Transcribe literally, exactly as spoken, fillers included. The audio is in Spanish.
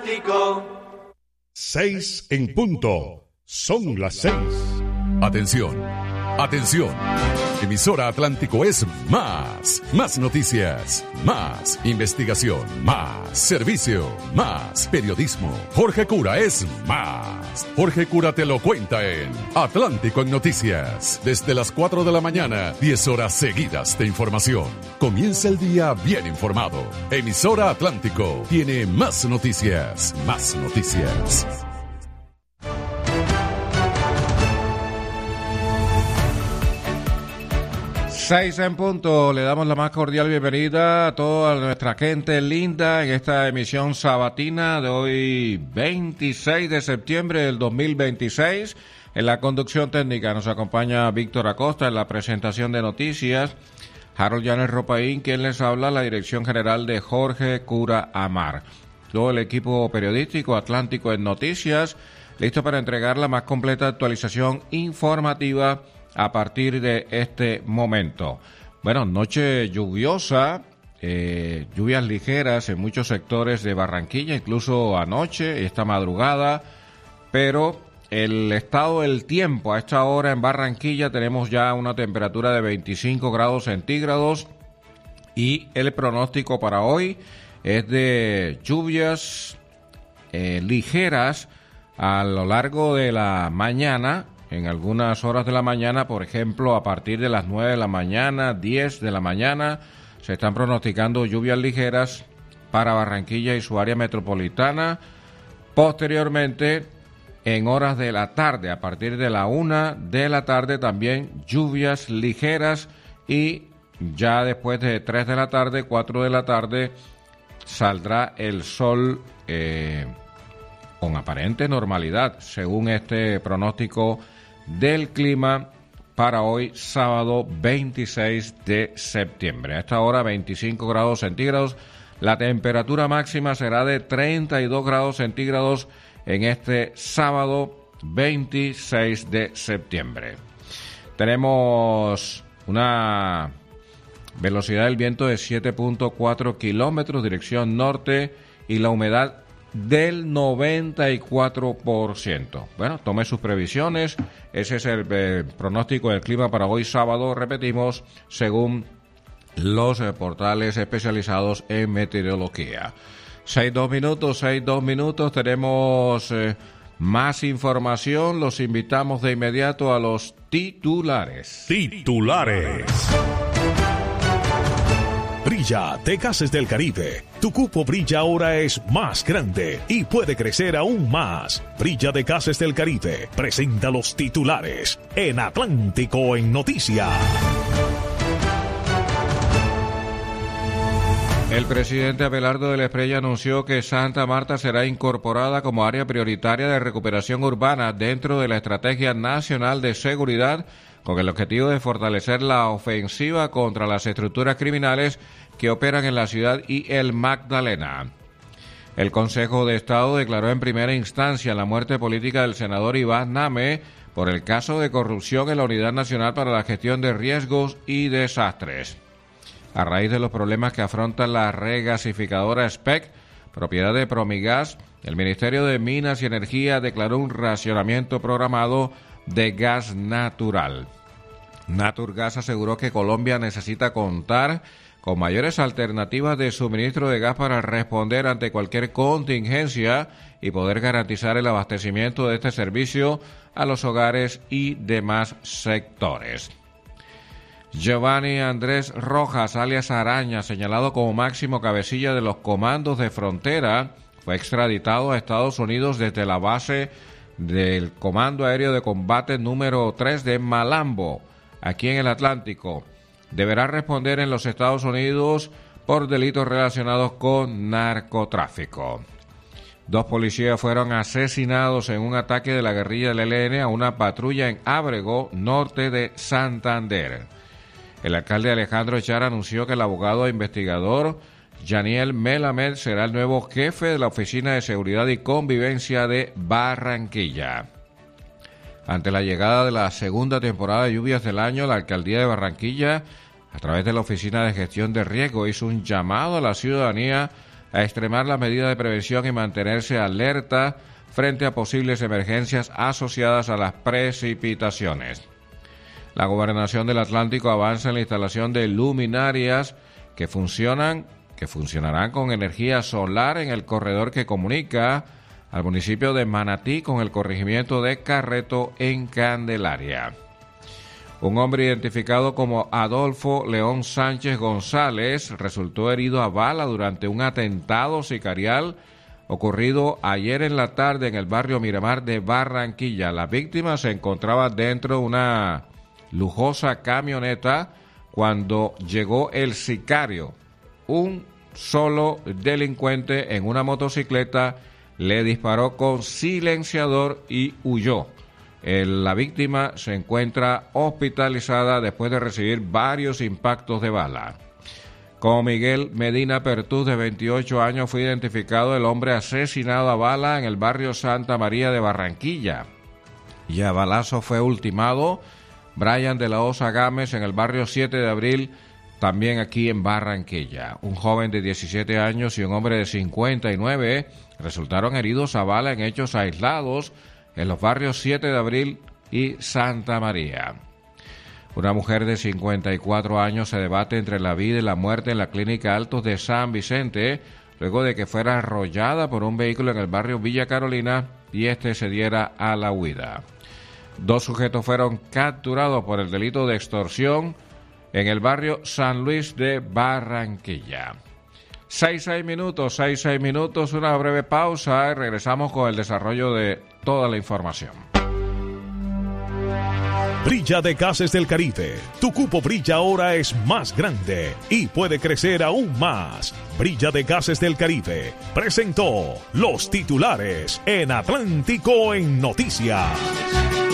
Seis en punto. Son las seis. Atención, atención. Emisora Atlántico es más. Más noticias, más investigación, más servicio, más periodismo. Jorge Cura es más. Jorge Cura te lo cuenta en Atlántico en Noticias. Desde las cuatro de la mañana, diez horas seguidas de información. Comienza el día bien informado. Emisora Atlántico tiene más noticias, más noticias. Seis en punto, le damos la más cordial bienvenida a toda nuestra gente linda en esta emisión sabatina de hoy veintiséis de septiembre del dos mil veintiséis. En la conducción técnica nos acompaña Víctor Acosta, en la presentación de noticias Harold Llanes Ropaín, quien les habla, la dirección general de Jorge Cura Amar. Todo el equipo periodístico Atlántico en Noticias, listo para entregar la más completa actualización informativa a partir de este momento. Bueno, noche lluviosa, eh, lluvias ligeras en muchos sectores de Barranquilla, incluso anoche, esta madrugada, pero el estado del tiempo a esta hora en Barranquilla tenemos ya una temperatura de veinticinco grados centígrados y el pronóstico para hoy es de lluvias eh, ligeras a lo largo de la mañana. En algunas horas de la mañana, por ejemplo, a partir de las nueve de la mañana, diez de la mañana, se están pronosticando lluvias ligeras para Barranquilla y su área metropolitana. Posteriormente, en horas de la tarde, a partir de la una de la tarde, también lluvias ligeras y ya después de tres de la tarde, cuatro de la tarde, saldrá el sol eh, con aparente normalidad, según este pronóstico del clima para hoy sábado veintiséis de septiembre. A esta hora veinticinco grados centígrados, la temperatura máxima será de treinta y dos grados centígrados en este sábado veintiséis de septiembre. Tenemos una velocidad del viento de siete punto cuatro kilómetros, dirección norte, y la humedad del noventa y cuatro por ciento. Bueno, tome sus previsiones. Ese es el eh, pronóstico del clima para hoy sábado, repetimos, según los eh, portales especializados en meteorología. Seis, dos minutos, seis, dos minutos, tenemos eh, más información. Los invitamos de inmediato a los titulares. Titulares. Brilla de Gases del Caribe. Tu cupo Brilla ahora es más grande y puede crecer aún más. Brilla de Gases del Caribe presenta los titulares en Atlántico en Noticias. El presidente Abelardo de la Espriella anunció que Santa Marta será incorporada como área prioritaria de recuperación urbana dentro de la Estrategia Nacional de Seguridad, con el objetivo de fortalecer la ofensiva contra las estructuras criminales que operan en la ciudad y el Magdalena. El Consejo de Estado declaró en primera instancia la muerte política del senador Iván Name por el caso de corrupción en la Unidad Nacional para la Gestión de Riesgos y Desastres. A raíz de los problemas que afronta la regasificadora S P E C, propiedad de Promigas, el Ministerio de Minas y Energía declaró un racionamiento programado de gas natural. Naturgas aseguró que Colombia necesita contar con mayores alternativas de suministro de gas para responder ante cualquier contingencia y poder garantizar el abastecimiento de este servicio a los hogares y demás sectores. Giovanni Andrés Rojas, alias Araña, señalado como máximo cabecilla de los comandos de frontera, fue extraditado a Estados Unidos desde la base del Comando Aéreo de Combate número tres de Malambo, aquí en el Atlántico. Deberá responder en los Estados Unidos por delitos relacionados con narcotráfico. Dos policías fueron asesinados en un ataque de la guerrilla del E L N a una patrulla en Ábrego, norte de Santander. El alcalde Alejandro Echar anunció que el abogado e investigador Yaniel Melamed será el nuevo jefe de la Oficina de Seguridad y Convivencia de Barranquilla. Ante la llegada de la segunda temporada de lluvias del año, la alcaldía de Barranquilla, a través de la Oficina de Gestión de Riesgo, hizo un llamado a la ciudadanía a extremar las medidas de prevención y mantenerse alerta frente a posibles emergencias asociadas a las precipitaciones. La Gobernación del Atlántico avanza en la instalación de luminarias que funcionan, que funcionarán con energía solar en el corredor que comunica al municipio de Manatí con el corregimiento de Carreto en Candelaria. Un hombre identificado como Adolfo León Sánchez González resultó herido a bala durante un atentado sicarial ocurrido ayer en la tarde en el barrio Miramar de Barranquilla. La víctima se encontraba dentro de una lujosa camioneta cuando llegó el sicario. Un solo delincuente en una motocicleta le disparó con silenciador y huyó. El, la víctima se encuentra hospitalizada después de recibir varios impactos de bala. Como Miguel Medina Pertús, de veintiocho años, fue identificado el hombre asesinado a bala en el barrio Santa María de Barranquilla. Y a balazo fue ultimado Brian de la Osa Gámez en el barrio siete de abril, también aquí en Barranquilla. Un joven de diecisiete años y un hombre de cincuenta y nueve resultaron heridos a bala en hechos aislados en los barrios siete de abril y Santa María. Una mujer de cincuenta y cuatro años se debate entre la vida y la muerte en la clínica Altos de San Vicente, luego de que fuera arrollada por un vehículo en el barrio Villa Carolina y este se diera a la huida. Dos sujetos fueron capturados por el delito de extorsión en el barrio San Luis de Barranquilla. Seis, seis minutos, seis, seis minutos, una breve pausa y regresamos con el desarrollo de toda la información. Brilla de Gases del Caribe. Tu cupo Brilla ahora es más grande y puede crecer aún más. Brilla de Gases del Caribe presentó los titulares en Atlántico en Noticias.